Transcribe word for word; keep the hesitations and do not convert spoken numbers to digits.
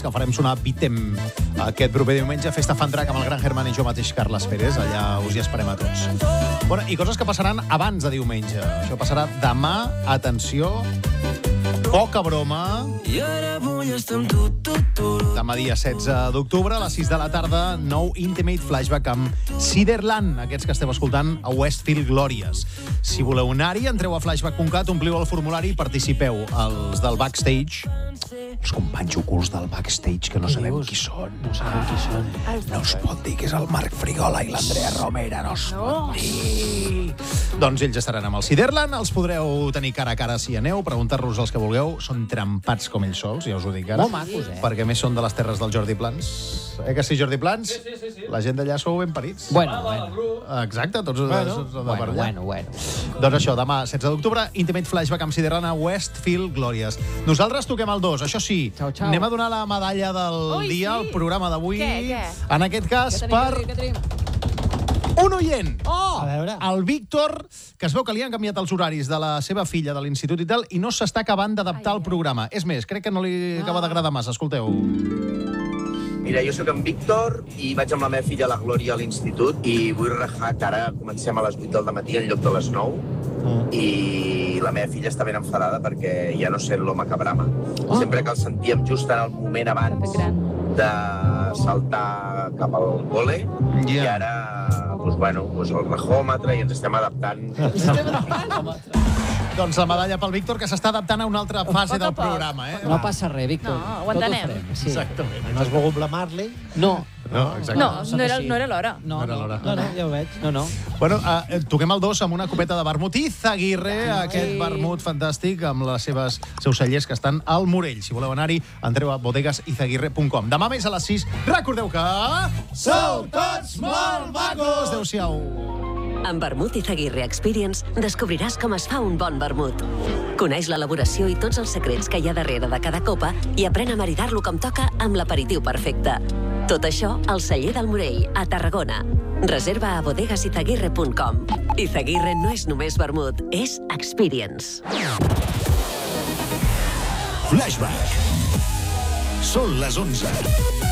que farem sonar Beatem aquest proper diumenge, festa Fan Drac amb el gran Germán i jo mateix, Carles Pérez. Allà us hi esperem a tots. Bueno, i coses que passaran abans de diumenge. Això passarà demà, atenció, poca broma. Demà dia setze d'octubre, a les sis de la tarda, nou Intimate Flashback amb Ciderland, aquests que esteu escoltant a Westfield Glorious. Si voleu anar-hi, entreu a flashback punt cat, ompliu el formulari i participeu. Els del backstage, els companys ocults del backstage, que no sabem qui són. No sabem qui són. No es pot dir que és el Marc Frigola i l'Andrea Romera, no es pot dir. Doncs ells estaran amb el Ciderland, els podreu tenir cara a cara si hi aneu, preguntar-los els que vulgueu. Són trempats com ells sols, ja us ho dic ara. Molt macos, eh? Perquè més són de les terres del Jordi Plans. Eh que sí, Jordi Plans? Sí, sí, sí, sí. La gent d'allà sou ben parits. Bueno, bueno. Exacte, tots Bueno, són de per bueno, allà. bueno, bueno. Doncs això, demà, setze d'octubre, Intimate Flashback amb Ciderland a Westfield Glorious. Nosaltres toquem el dos, això sí. Xau, xau. Anem a donar la medalla del Ui, dia, sí? al programa d'avui. Què, què? En aquest cas, Què tenim, per què tenim? un oient. Oh! A veure. El Víctor, que es veu que li han canviat els horaris de la seva filla de l'institut i tal, i no s'està acabant d'adaptar al programa. És més, crec que no li acaba d'agradar massa. Escolteu. Mira, jo sóc en Víctor i vaig amb la meva filla, la Glòria, a l'institut i vull rajar que ara comencem a les vuit del matí en lloc de les nou i la meva filla està ben enfadada perquè ja no sent l'home que brama. Sempre que el sentíem just en el moment abans de saltar cap al col·le i Ja. ara, doncs, bueno, doncs el rajòmetre i ens estem adaptant. Doncs la medalla pel Víctor, que s'està adaptant a una altra fase Poc a del poc. programa, eh? No passa res, Víctor. No, ho Tot entenem. farem, sí. Exactament. No has volgut blamar-li? No. No, exacte. No, Sóc no era, així. no era l'hora. No, No era no, l'hora. no, no, Ja ho veig. no, no. Bueno, eh, toquem el dos amb una copeta de vermut i Izaguirre, aquest vermut fantàstic amb les seves seus cellers que estan al Morell. Si voleu anar-hi, entreu a bodegas izaguirre punt com. Demà més a les sis. Recordeu que... Sou tots molt macos! Adéu-siau. Amb Vermut Izaguirre Experience descobriràs com es fa un bon vermut. Coneix l'elaboració i tots els secrets que hi ha darrere de cada copa i aprèn a maridar-lo com toca amb l'aperitiu perfecte. Tot això al celler del Morell, a Tarragona. Reserva a bodegas izaguirre punt com. Izaguirre no és només vermut, és experience. Flashback. Són les onze.